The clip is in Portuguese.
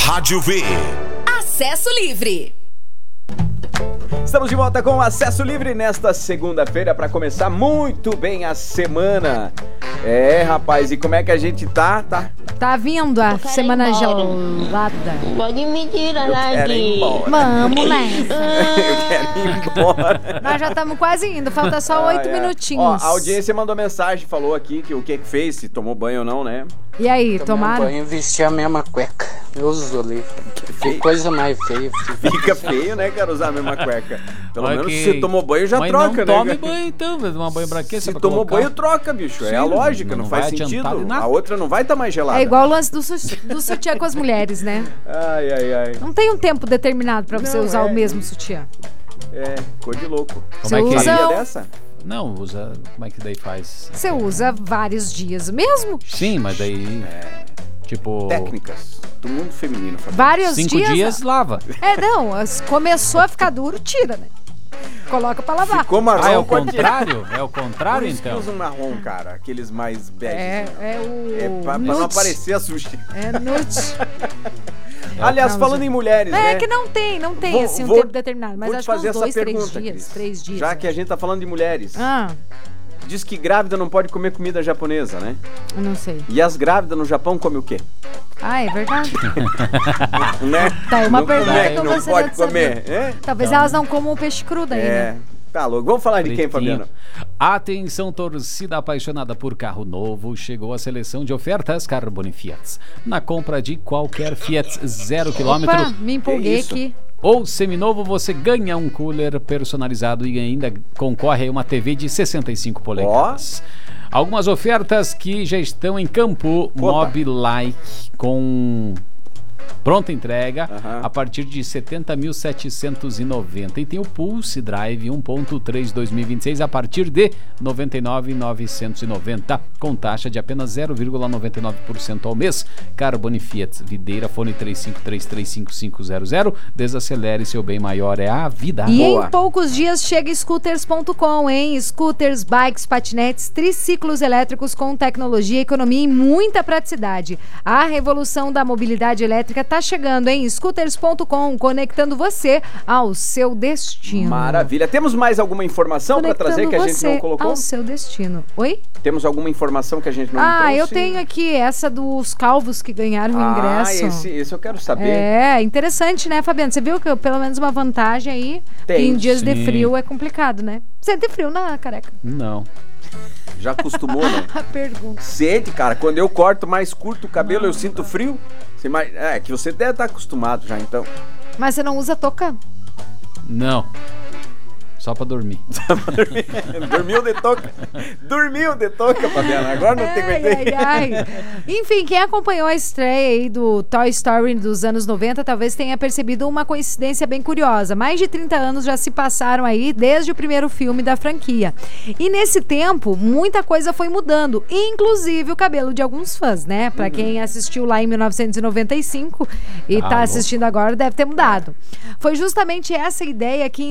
Rádio V. Acesso Livre. Estamos de volta com o Acesso Livre nesta segunda-feira para começar muito bem a semana. Rapaz, e como é que a gente tá? Tá vindo a semana gelada. Pode me tirar daqui. Vamos nessa. Eu quero ir embora. Nós já estamos quase indo, falta só 8 minutinhos. Ó, a audiência mandou mensagem, falou aqui que o que fez, se tomou banho ou não, né? E aí, tomaram? Banho, vestir a mesma cueca. Eu uso ali. Que coisa mais feia. Fica feio, né, cara, usar a mesma cueca. Pelo Olha menos que... se tomou banho, já mas troca, não né? Tome banho então, tomar banho pra quê? Se tomou banho, troca, bicho. Sim, é a lógica, não faz vai sentido. A outra não vai estar mais gelada. É igual o lance do sutiã com as mulheres, né? Ai. Não tem um tempo determinado pra você usar o mesmo sutiã. Cor de louco. Como é que usa dessa? Não, usa... Como é que daí faz? Você usa vários dias mesmo? Sim, mas daí... Tipo... Técnicas do mundo feminino. Vários 5 dias? dias, lava. Não, começou a ficar duro, tira, né? Coloca pra lavar. Ficou marrom, é o contrário? É o contrário, por isso então? Que usa um marrom, cara. Aqueles mais beige. Pra não aparecer a sushi. É nude. Aliás, falando em mulheres, né? É que não tem assim um tempo determinado. Mas vou acho te fazer que uns 2, essa 3 pergunta, dias. Cris. 3 dias. Já que a gente tá falando de mulheres. Diz que grávida não pode comer comida japonesa, né? Eu não sei. E as grávidas no Japão comem o quê? É verdade. Né? Tá aí uma pergunta que eu não gostaria pode de saber. comer. Talvez elas não comam peixe cru daí, né? Tá louco. Vamos falar de quem, Fabiano? Atenção, torcida apaixonada por carro novo. Chegou a seleção de ofertas Carbone Fiat. Na compra de qualquer Fiat 0 km. Opa, me empolguei aqui. Ou seminovo, você ganha um cooler personalizado e ainda concorre a uma TV de 65 polegadas. Algumas ofertas que já estão em campo. Mobilike com pronta entrega a partir de 70.790. E tem o Pulse Drive 1.3 2026 a partir de 99.990 com taxa de apenas 0,99% ao mês. Carbone Fiat, videira, fone 35335500. Desacelere, seu bem maior é a vida. E em poucos dias chega scooters.com, hein? Scooters, bikes, patinetes, triciclos elétricos com tecnologia, economia e muita praticidade. A revolução da mobilidade elétrica tá chegando, hein? Scooters.com, conectando você ao seu destino. Maravilha. Temos mais alguma informação para trazer que a gente não colocou? Ao seu destino. Oi? Temos alguma informação que a gente não trouxe? Eu tenho aqui essa dos calvos que ganharam o ingresso. Esse eu quero saber. É, interessante, né, Fabiano? Você viu que pelo menos uma vantagem aí, que em dias de frio é complicado, né? Sente frio na careca? Não. Já acostumou, né? A pergunta. Sente, cara. Quando eu corto mais curto o cabelo, eu sinto frio. Que você deve estar acostumado já, então. Mas você não usa touca? Não. Só pra dormir. Dormiu de touca. Dormiu de touca, Fabiana. Agora não tem ai. Enfim, quem acompanhou a estreia aí do Toy Story dos anos 90 talvez tenha percebido uma coincidência bem curiosa. Mais de 30 anos já se passaram aí desde o primeiro filme da franquia. E nesse tempo, muita coisa foi mudando, inclusive o cabelo de alguns fãs, né? Pra quem assistiu lá em 1995 e tá assistindo agora, deve ter mudado. Foi justamente essa ideia que